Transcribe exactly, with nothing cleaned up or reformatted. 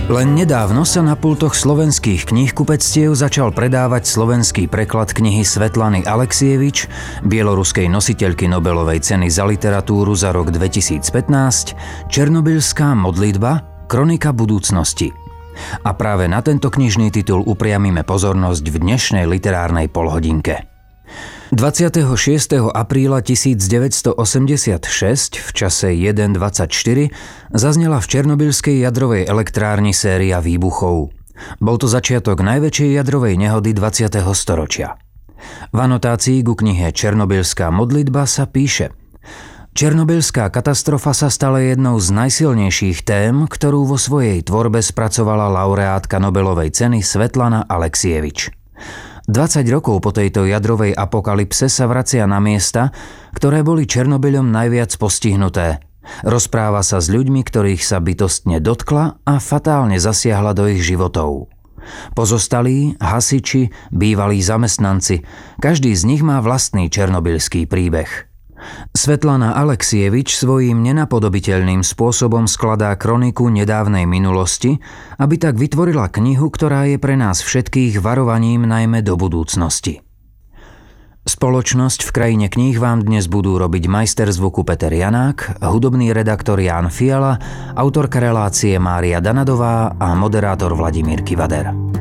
Len nedávno sa na pultoch slovenských kníhkupectiev začal predávať slovenský preklad knihy Svetlany Aleksievič, bieloruskej nositeľky Nobelovej ceny za literatúru za rok dvetisícpätnásť, Černobylská modlitba, kronika budúcnosti. A práve na tento knižný titul upriamime pozornosť v dnešnej literárnej polhodinke. dvadsiateho šiesteho apríla tisícdeväťstoosemdesiatšesť v čase jeden dvadsaťštyri zaznela v Černobylskej jadrovej elektrárni séria výbuchov. Bol to začiatok najväčšej jadrovej nehody dvadsiateho storočia. V anotácii ku knihe Černobylská modlitba sa píše: Černobylská katastrofa sa stala jednou z najsilnejších tém, ktorú vo svojej tvorbe spracovala laureátka Nobelovej ceny Svetlana Aleksievič. dvadsať rokov po tejto jadrovej apokalypse sa vracia na miesta, ktoré boli Černobylom najviac postihnuté. Rozpráva sa s ľuďmi, ktorých sa bytostne dotkla a fatálne zasiahla do ich životov. Pozostalí, hasiči, bývalí zamestnanci, každý z nich má vlastný černobylský príbeh. Svetlana Aleksievič svojím nenapodobiteľným spôsobom skladá kroniku nedávnej minulosti, aby tak vytvorila knihu, ktorá je pre nás všetkých varovaním najmä do budúcnosti. Spoločnosť v krajine kníh vám dnes budú robiť majster zvuku Peter Janák, hudobný redaktor Ján Fiala, autorka relácie Mária Danadová a moderátor Vladimír Kivader.